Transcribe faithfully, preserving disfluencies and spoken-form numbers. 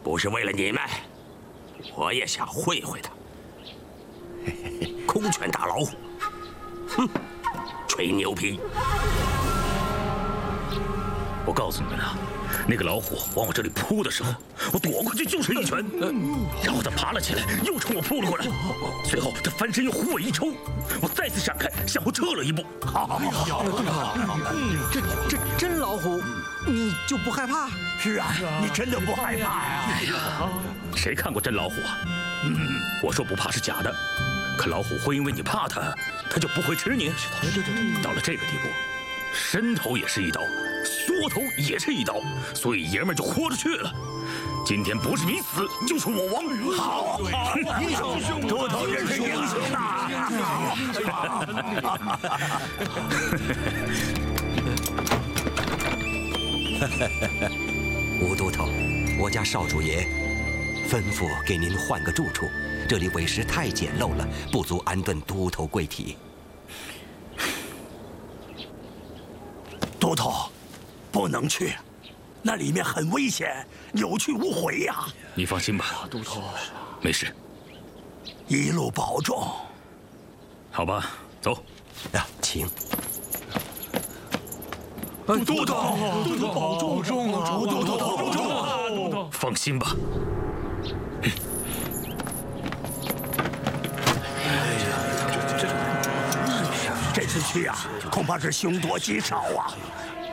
不是为了你们，我也想会会他。空拳打老虎，哼，吹牛皮！ 我告诉你们啊，那个老虎往我这里扑的时候，我躲过去就是一拳，然后它爬了起来，又冲我扑了过来，随后它翻身又虎尾一抽，我再次闪开，向后撤了一步。 好，好，好，这这真老虎，你就不害怕？ 是啊，你真的不害怕呀？ 谁看过真老虎啊？嗯，我说不怕是假的，可老虎会因为你怕它，它就不会吃你。对对对，到了这个地步，伸头也是一刀，缩头也是一刀，所以爷们就豁出去了。今天不是你死，就是我亡。 好，好，英雄，秃头真是英雄呐！ 吴都头，我家少主爷吩咐给您换个住处，这里委实太简陋了，不足安顿都头贵体。 都头，不能去，那里面很危险，有去无回呀。 你放心吧，都头，没事， 一路保重。 好吧，走。 啊，请。 都头，都头保重，保重啊！ 都头保重啊！ 都头，放心吧。 这次去啊，恐怕是凶多吉少啊。